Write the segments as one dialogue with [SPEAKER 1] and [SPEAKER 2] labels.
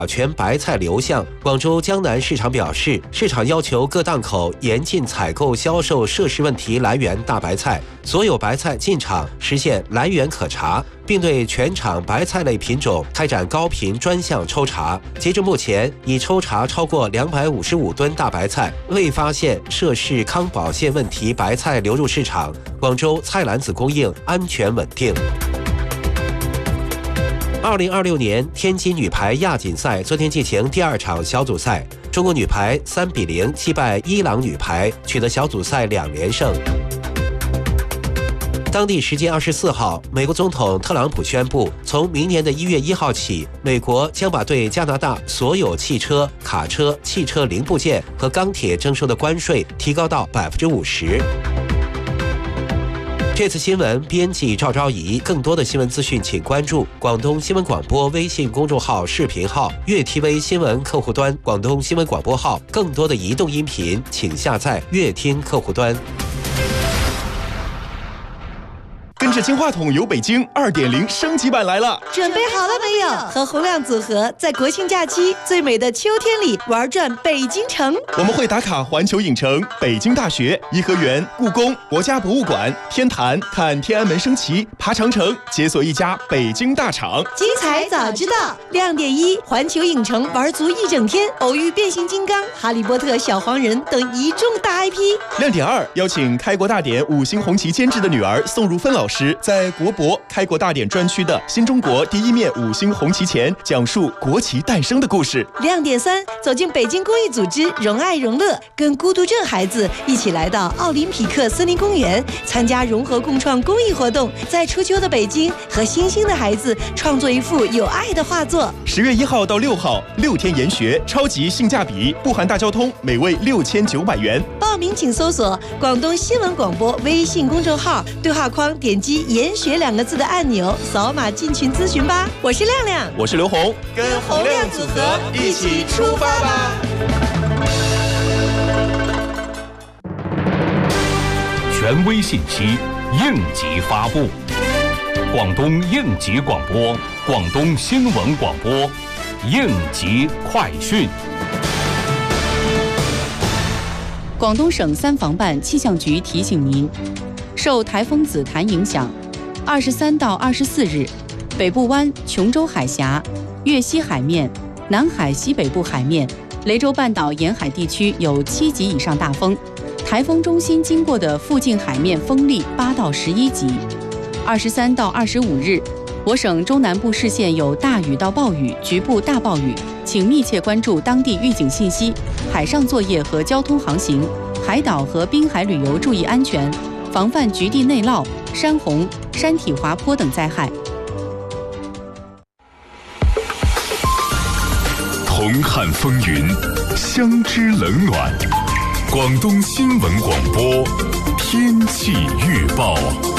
[SPEAKER 1] 保全白菜流向。广州江南市场表示，市场要求各档口严禁采购销售涉事问题来源大白菜，所有白菜进场实现来源可查，并对全场白菜类品种开展高频专项抽查。截至目前，已抽查超过255吨大白菜，未发现涉事康保线问题白菜流入市场。广州菜篮子供应安全稳定。2026年天津女排亚锦赛昨天进行第2场小组赛，中国女排3比0击败伊朗女排，取得小组赛2连胜。当地时间24号，美国总统特朗普宣布，从明年的1月1号起，美国将把对加拿大所有汽车、卡车、汽车零部件和钢铁征收的关税提高到50%。这次新闻编辑赵昭仪，更多的新闻资讯请关注广东新闻广播微信公众号、视频号、粤 TV 新闻客户端、广东新闻广播号。更多的移动音频，请下载粤听客户端。
[SPEAKER 2] 跟着金话筒游北京 2.0 升级版来了，
[SPEAKER 3] 准备好了没有？和洪亮组合在国庆假期最美的秋天里玩转北京城。
[SPEAKER 2] 我们会打卡环球影城、北京大学、颐和园、故宫、国家博物馆、天坛，看天安门升旗，爬长城，解锁一家北京大厂。
[SPEAKER 3] 精彩早知道，亮点1，环球影城玩足一整天，偶遇变形金刚、哈利波特、小黄人等一众大 IP。
[SPEAKER 2] 亮点2，邀请开国大典5星红旗监制的女儿宋如芬老师，在国博开国大典专区的新中国第一面5星红旗前，讲述国旗诞生的故事。
[SPEAKER 3] 亮点3，走进北京公益组织荣爱荣乐，跟孤独症孩子一起来到奥林匹克森林公园，参加融合共创公益活动，在初秋的北京和新兴的孩子创作一幅有爱的画作。
[SPEAKER 2] 10月1号到6号，6天研学，超级性价比，不含大交通，每位6900元。
[SPEAKER 3] 报名请搜索广东新闻广播微信公众号，对话框点击研学2个字的按钮，扫码进群咨询吧。我是亮亮，
[SPEAKER 2] 我是刘红，
[SPEAKER 3] 跟洪亮组合一起出发吧。
[SPEAKER 4] 权威信息，应急发布。广东应急广播，广东新闻广播，应急快讯。
[SPEAKER 5] 广东省3防办气象局提醒您，受台风紫檀影响，23到24日，北部湾、琼州海峡、粤西海面、南海西北部海面、雷州半岛沿海地区有7级以上大风，台风中心经过的附近海面风力8到11级。23到25日，我省中南部市县有大雨到暴雨，局部大暴雨，请密切关注当地预警信息，海上作业和交通航行，海岛和滨海旅游注意安全，防范局地内涝、山洪、山体滑坡等灾害。
[SPEAKER 6] 同看风云，相知冷暖。广东新闻广播天气预报。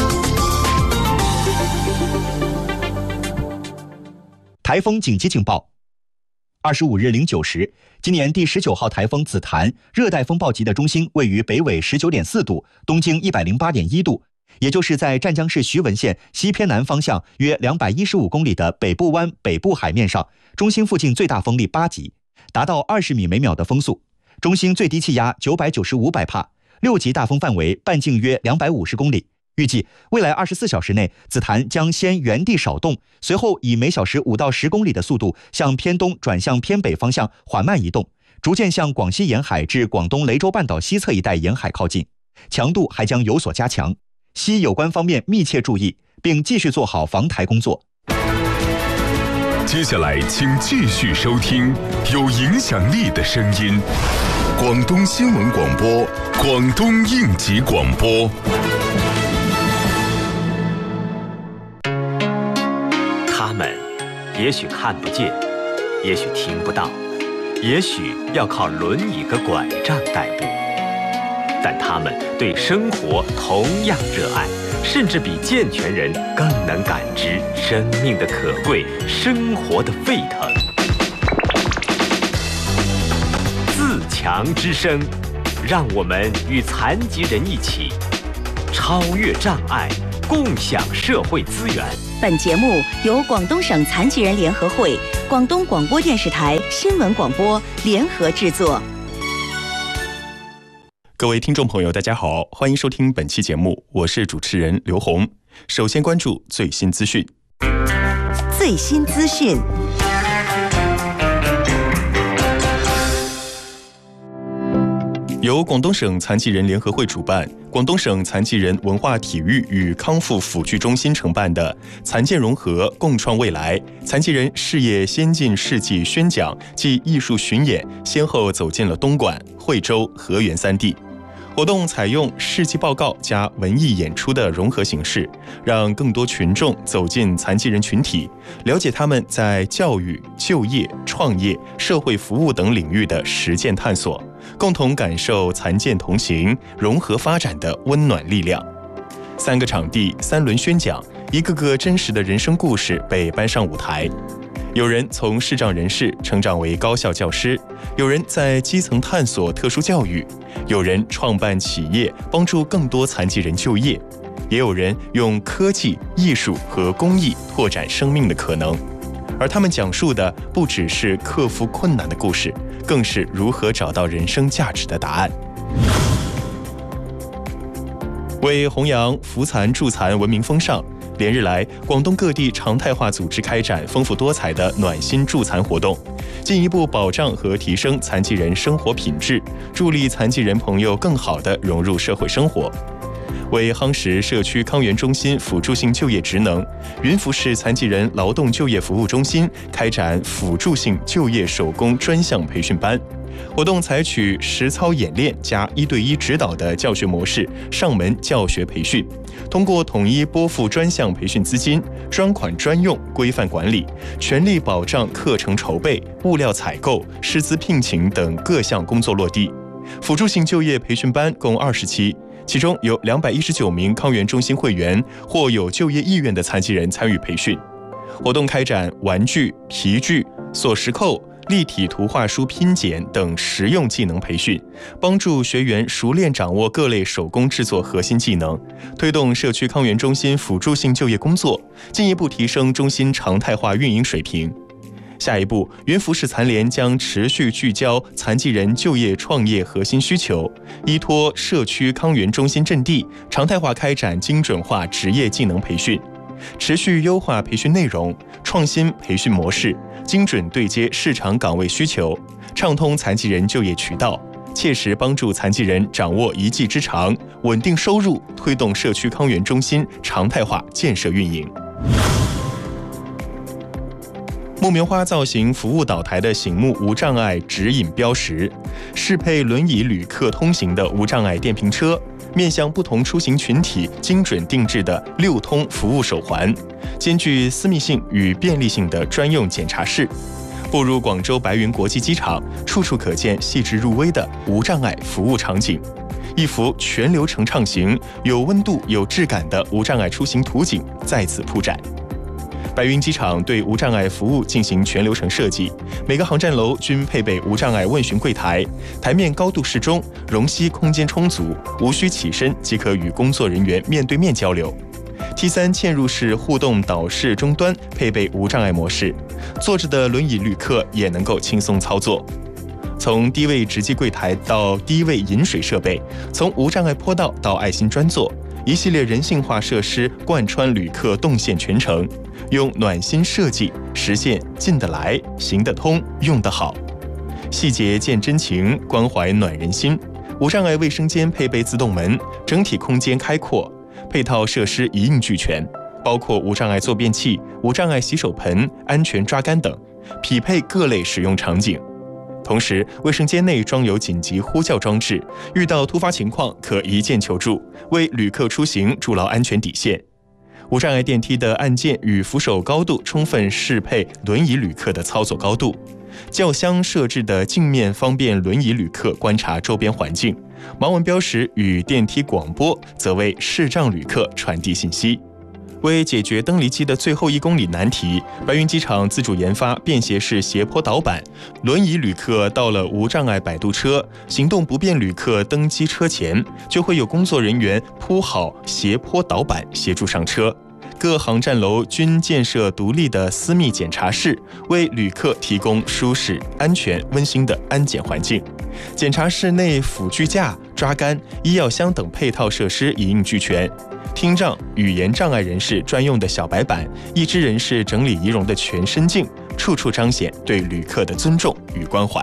[SPEAKER 7] 台风紧急警报。25日0 9时，今年第19号台风紫檀热带风暴级的中心位于北纬19.4度，东经108.1度，也就是在湛江市徐闻县西偏南方向约215公里的北部湾北部海面上，中心附近最大风力8级，达到20米每秒的风速。中心最低气压995百帕，6级大风范围半径约250公里。预计未来24小时内，紫檀将先原地少动，随后以每小时5到10公里的速度向偏东转向偏北方向缓慢移动，逐渐向广西沿海至广东雷州半岛西侧一带沿海靠近，强度还将有所加强，需有关方面密切注意，并继续做好防台工作。
[SPEAKER 6] 接下来请继续收听有影响力的声音，广东新闻广播，广东应急广播。
[SPEAKER 8] 他们也许看不见，也许听不到，也许要靠轮椅和拐杖代步，但他们对生活同样热爱，甚至比健全人更能感知生命的可贵，生活的沸腾。自强之声，让我们与残疾人一起超越障碍，共享社会资源。
[SPEAKER 9] 本节目由广东省残疾人联合会、广东广播电视台新闻广播联合制作。
[SPEAKER 2] 各位听众朋友，大家好，欢迎收听本期节目，我是主持人刘红。首先关注最新资讯。
[SPEAKER 9] 最新资讯。
[SPEAKER 2] 由广东省残疾人联合会主办，广东省残疾人文化体育与康复辅具中心承办的残健融合共创未来残疾人事业先进事迹宣讲暨艺术巡演先后走进了东莞、惠州、河源3地。活动采用事迹报告加文艺演出的融合形式，让更多群众走进残疾人群体，了解他们在教育、就业、创业、社会服务等领域的实践探索，共同感受残健同行、融合发展的温暖力量。3个场地3轮宣讲，一个个真实的人生故事被搬上舞台。有人从视障人士成长为高校教师，有人在基层探索特殊教育，有人创办企业帮助更多残疾人就业，也有人用科技、艺术和公益拓展生命的可能。而他们讲述的不只是克服困难的故事，更是如何找到人生价值的答案。为弘扬扶残助残文明风尚，连日来，广东各地常态化组织开展丰富多彩的暖心助残活动，进一步保障和提升残疾人生活品质，助力残疾人朋友更好地融入社会生活。为夯实社区康源中心辅助性就业职能，云浮市残疾人劳动就业服务中心开展辅助性就业手工专项培训班。活动采取实操演练加1对1指导的教学模式上门教学培训，通过统一拨付专项培训资金、专款专用、规范管理，全力保障课程筹备、物料采购、师资聘请等各项工作落地。辅助性就业培训班共20期，其中有219名康源中心会员或有就业意愿的残疾人参与培训。活动开展玩具、皮具、锁石扣、立体图画书拼剪等实用技能培训，帮助学员熟练掌握各类手工制作核心技能，推动社区康源中心辅助性就业工作，进一步提升中心常态化运营水平。下一步，云浮市残联将持续聚焦残疾人就业创业核心需求，依托社区康源中心阵地，常态化开展精准化职业技能培训，持续优化培训内容，创新培训模式，精准对接市场岗位需求，畅通残疾人就业渠道，切实帮助残疾人掌握一技之长，稳定收入，推动社区康源中心常态化建设运营。木棉花造型服务岛台的醒目无障碍指引标识，适配轮椅旅客通行的无障碍电瓶车，面向不同出行群体精准定制的6通服务手环，兼具私密性与便利性的专用检查室。步入广州白云国际机场，处处可见细致入微的无障碍服务场景，一幅全流程畅行、有温度、有质感的无障碍出行图景在此铺展。白云机场对无障碍服务进行全流程设计，每个航站楼均配备无障碍问询柜台，台面高度适中，容膝空间充足，无需起身即可与工作人员面对面交流。T3 嵌入式互动导视终端配备无障碍模式，坐着的轮椅旅客也能够轻松操作。从低位直击柜台到低位饮水设备，从无障碍坡道到爱心专座，一系列人性化设施贯穿旅客动线全程，用暖心设计实现进得来、行得通、用得好。细节见真情，关怀暖人心。无障碍卫生间配备自动门，整体空间开阔，配套设施一应俱全，包括无障碍坐便器、无障碍洗手盆、安全抓杆等，匹配各类使用场景。同时，卫生间内装有紧急呼叫装置，遇到突发情况可一键求助，为旅客出行筑牢安全底线。无障碍电梯的按键与扶手高度充分适配轮椅旅客的操作高度，轿厢设置的镜面方便轮椅旅客观察周边环境，盲文标识与电梯广播则为视障旅客传递信息。为解决登离机的最后1公里难题，白云机场自主研发便携式斜坡导板，轮椅旅客到了无障碍摆渡车，行动不便旅客登机车前，就会有工作人员铺好斜坡导板协助上车， 各航站楼均建设独立的私密检查室，为旅客提供舒适、安全、温馨的安检环境。检查室内辅具架、抓杆、医药箱等配套设施一应俱全。听障、语言障碍人士专用的小白板、义肢人士整理仪容的全身镜，处处彰显对旅客的尊重与关怀。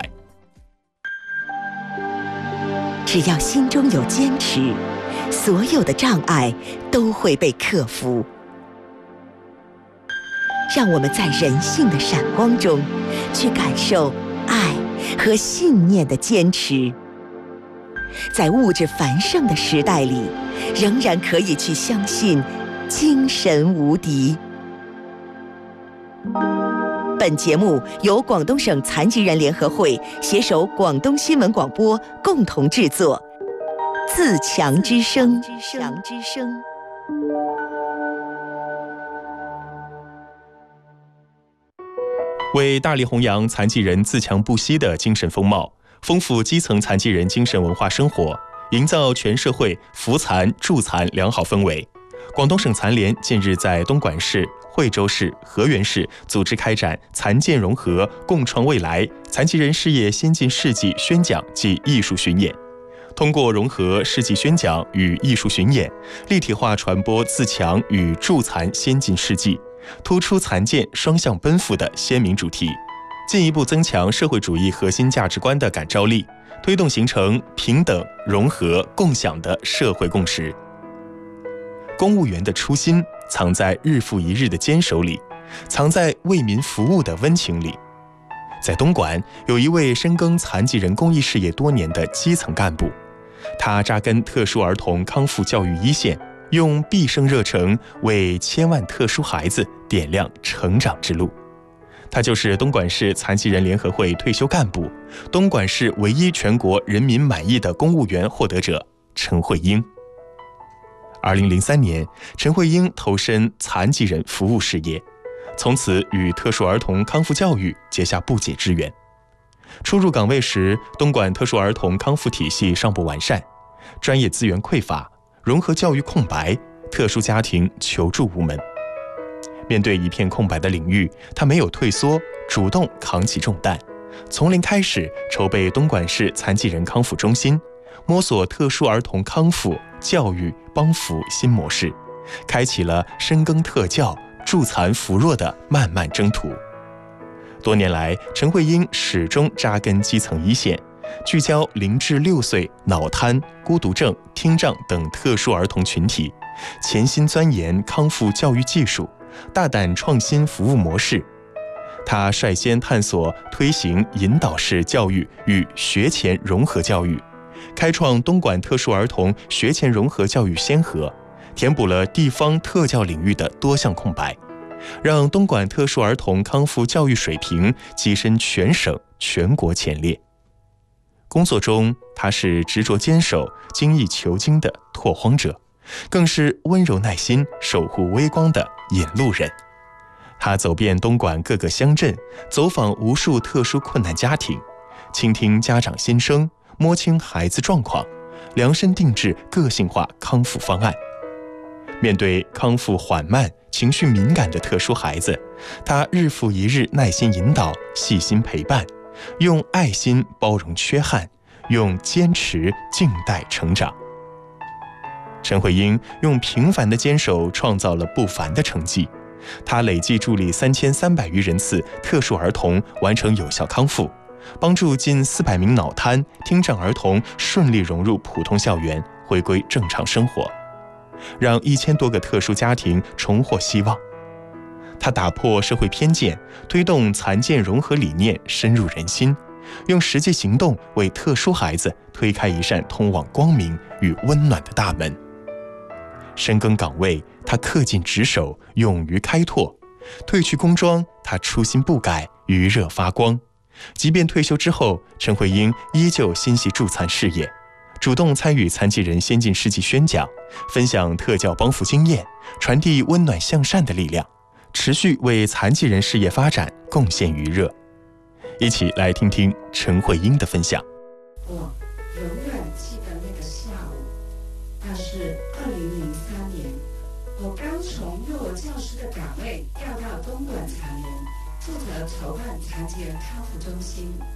[SPEAKER 9] 只要心中有坚持，所有的障碍都会被克服。让我们在人性的闪光中，去感受爱和信念的坚持。在物质繁盛的时代里，仍然可以去相信精神无敌。本节目由广东省残疾人联合会携手广东新闻广播共同制作，自强之声。
[SPEAKER 2] 为大力弘扬残疾人自强不息的精神风貌，丰富基层残疾人精神文化生活，营造全社会扶残助残良好氛围，广东省残联近日在东莞市、惠州市、河源市组织开展残健融合共创未来残疾人事业先进事迹宣讲暨艺术巡演。通过融合事迹宣讲与艺术巡演，立体化传播自强与助残先进事迹，突出残健双向奔赴的鲜明主题，进一步增强社会主义核心价值观的感召力，推动形成平等、融合、共享的社会共识。公务员的初心藏在日复一日的坚守里，藏在为民服务的温情里。在东莞，有一位深耕残疾人公益事业多年的基层干部，他扎根特殊儿童康复教育一线，用毕生热诚为千万特殊孩子点亮成长之路。他就是东莞市残疾人联合会退休干部，东莞市唯一全国人民满意的公务员获得者陈慧英。2003年，陈慧英投身残疾人服务事业，从此与特殊儿童康复教育结下不解之缘。初入岗位时，东莞特殊儿童康复体系尚不完善，专业资源匮乏，融合教育空白，特殊家庭求助无门。面对一片空白的领域，他没有退缩，主动扛起重担，从零开始筹备东莞市残疾人康复中心，摸索特殊儿童康复教育帮扶新模式，开启了深耕特教助残扶弱的漫漫征途。多年来，陈慧英始终扎根基层一线，聚焦0至6岁脑瘫、孤独症、听障等特殊儿童群体，潜心钻研康复教育技术，大胆创新服务模式。他率先探索推行引导式教育与学前融合教育，开创东莞特殊儿童学前融合教育先河，填补了地方特教领域的多项空白，让东莞特殊儿童康复教育水平跻身全省、全国前列。工作中，他是执着坚守、精益求精的拓荒者，更是温柔耐心、守护微光的引路人。他走遍东莞各个乡镇，走访无数特殊困难家庭，倾听家长心声，摸清孩子状况，量身定制个性化康复方案。面对康复缓慢、情绪敏感的特殊孩子，他日复一日耐心引导、细心陪伴，用爱心包容缺憾，用坚持静待成长。陈慧英用平凡的坚守创造了不凡的成绩，他累计助力3300余人次特殊儿童完成有效康复，帮助近400名脑瘫、听障儿童顺利融入普通校园，回归正常生活，让1000多个特殊家庭重获希望。他打破社会偏见，推动残健融合理念深入人心，用实际行动为特殊孩子推开一扇通往光明与温暖的大门。深耕岗位，他恪尽职守，勇于开拓；褪去工装，他初心不改，余热发光。即便退休之后，陈慧英依旧心系助残事业，主动参与残疾人先进事迹宣讲，分享特教帮扶经验，传递温暖向善的力量，持续为残疾人事业发展贡献余热。一起来听听陈慧英的分享。
[SPEAKER 10] 我永远记得那个下午，那是2003年，我刚从幼儿教负责筹办残疾人康复中心。